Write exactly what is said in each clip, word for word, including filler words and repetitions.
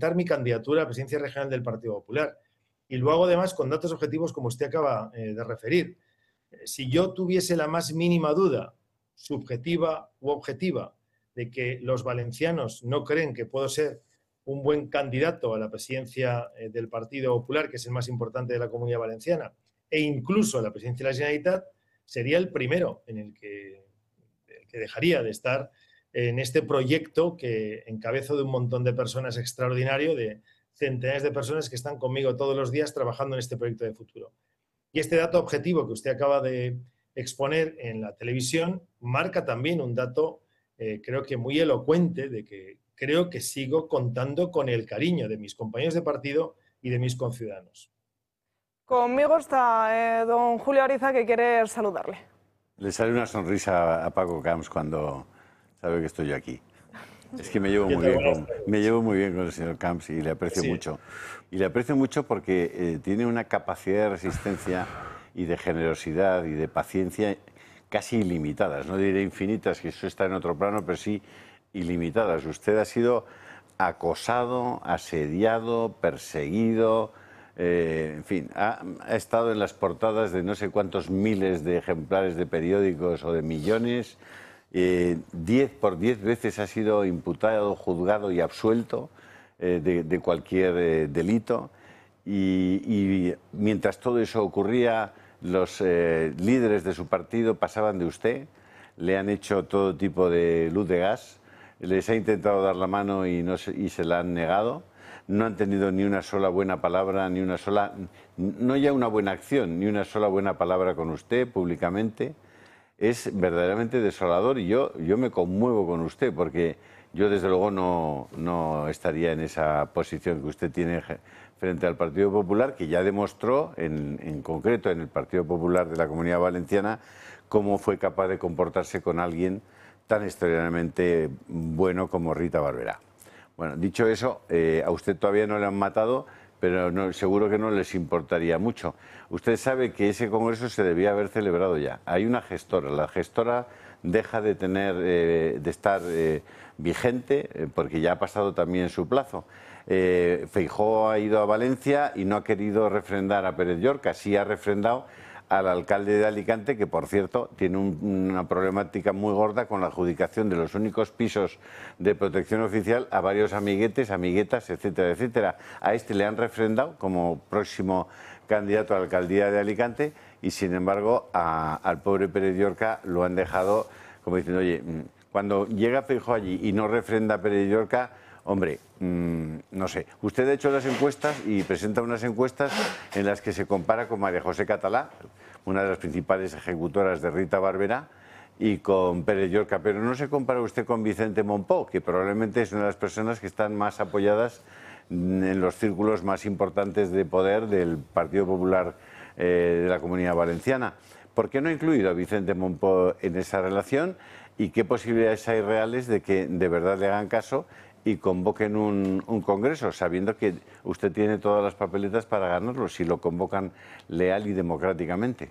presentar mi candidatura a la presidencia regional del Partido Popular. Y lo hago además con datos objetivos como usted acaba eh, de referir. Eh, si yo tuviese la más mínima duda, subjetiva u objetiva, de que los valencianos no creen que puedo ser un buen candidato a la presidencia eh, del Partido Popular, que es el más importante de la Comunidad Valenciana, e incluso a la presidencia de la Generalitat, sería el primero en el que, el que dejaría de estar en este proyecto que encabezo de un montón de personas extraordinario, de centenares de personas que están conmigo todos los días trabajando en este proyecto de futuro. Y este dato objetivo que usted acaba de exponer en la televisión marca también un dato, eh, creo que muy elocuente, de que creo que sigo contando con el cariño de mis compañeros de partido y de mis conciudadanos. Conmigo está eh, don Julio Ariza, que quiere saludarle. Le sale una sonrisa a Paco Camps cuando sabe que estoy yo aquí. Es que me llevo muy bien con, me llevo muy bien con el señor Camps y le aprecio sí. mucho. Y le aprecio mucho porque eh, tiene una capacidad de resistencia y de generosidad y de paciencia casi ilimitadas. No diré infinitas, que eso está en otro plano, pero sí ilimitadas. Usted ha sido acosado, asediado, perseguido, eh, en fin, ha, ha estado en las portadas de no sé cuántos miles de ejemplares de periódicos o de millones. Eh, diez por diez veces ha sido imputado, juzgado y absuelto eh, de, de cualquier eh, delito. Y, y mientras todo eso ocurría, los eh, líderes de su partido pasaban de usted, le han hecho todo tipo de luz de gas, les ha intentado dar la mano y, no se, y se la han negado. No han tenido ni una sola buena palabra, ni una sola, no ya una buena acción, ni una sola buena palabra con usted públicamente. Es verdaderamente desolador y yo, yo me conmuevo con usted porque yo desde luego no, no estaría en esa posición que usted tiene frente al Partido Popular, que ya demostró en, en concreto en el Partido Popular de la Comunidad Valenciana cómo fue capaz de comportarse con alguien tan extraordinariamente bueno como Rita Barberá. Bueno, dicho eso, eh, a usted todavía no le han matado, pero no, seguro que no les importaría mucho. Usted sabe que ese congreso se debía haber celebrado ya. Hay una gestora, la gestora deja de tener, eh, de estar eh, vigente eh, porque ya ha pasado también su plazo. Eh, Feijóo ha ido a Valencia y no ha querido refrendar a Pérez Llorca, sí ha refrendado al alcalde de Alicante, que por cierto tiene un, una problemática muy gorda con la adjudicación de los únicos pisos de protección oficial a varios amiguetes, amiguetas, etcétera, etcétera. A este le han refrendado como próximo candidato a la alcaldía de Alicante y sin embargo a, al pobre Pérez Llorca lo han dejado como diciendo, oye, cuando llega Feijóo allí y no refrenda a Pérez Llorca, hombre, mmm, no sé. Usted ha hecho las encuestas y presenta unas encuestas en las que se compara con María José Catalá, una de las principales ejecutoras de Rita Barberá, y con Pérez Llorca, pero no se compara usted con Vicente Mompó, que probablemente es una de las personas que están más apoyadas en los círculos más importantes de poder del Partido Popular eh, de la Comunidad Valenciana. ¿Por qué no ha incluido a Vicente Mompó en esa relación? ¿Y qué posibilidades hay reales de que de verdad le hagan caso y convoquen un, un congreso, sabiendo que usted tiene todas las papeletas para ganarlo, si lo convocan leal y democráticamente?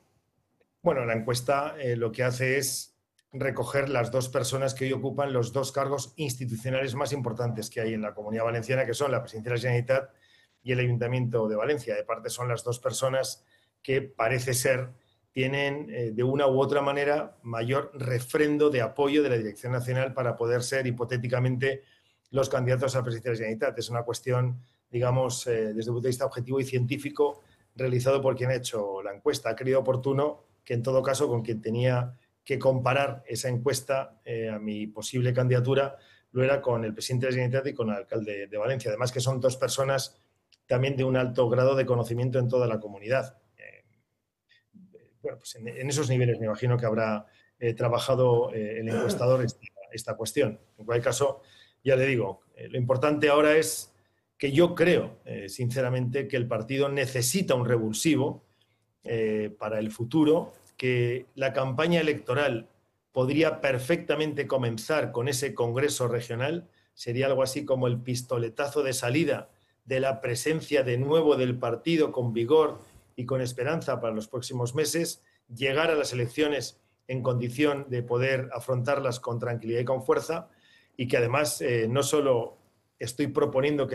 Bueno, la encuesta eh, lo que hace es recoger las dos personas que hoy ocupan los dos cargos institucionales más importantes que hay en la Comunidad Valenciana, que son la Presidencia de la Generalitat y el Ayuntamiento de Valencia. De parte son las dos personas que parece ser tienen eh, de una u otra manera mayor refrendo de apoyo de la Dirección Nacional para poder ser hipotéticamente los candidatos a la presidencia de la Generalitat. Es una cuestión, digamos, eh, desde el punto de vista objetivo y científico, realizado por quien ha hecho la encuesta. Ha creído oportuno que, en todo caso, con quien tenía que comparar esa encuesta eh, a mi posible candidatura, lo era con el presidente de la Generalitat y con el alcalde de Valencia. Además, que son dos personas también de un alto grado de conocimiento en toda la comunidad. Eh, bueno, pues en, en esos niveles me imagino que habrá eh, trabajado eh, el encuestador esta, esta cuestión. En cualquier caso, ya le digo, eh, lo importante ahora es que yo creo, eh, sinceramente, que el partido necesita un revulsivo eh, para el futuro, que la campaña electoral podría perfectamente comenzar con ese congreso regional, sería algo así como el pistoletazo de salida de la presencia de nuevo del partido con vigor y con esperanza para los próximos meses, llegar a las elecciones en condición de poder afrontarlas con tranquilidad y con fuerza, y que además eh, no solo estoy proponiendo que